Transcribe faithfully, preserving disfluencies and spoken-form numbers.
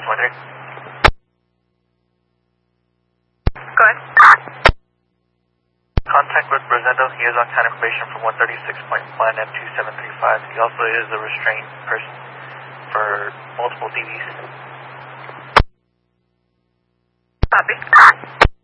one three. Go ahead. Contact with Rosendo. He is on kind of probation for one thirty-six point one and two seven three five. He also is a restrained person for multiple D Vs. Copy.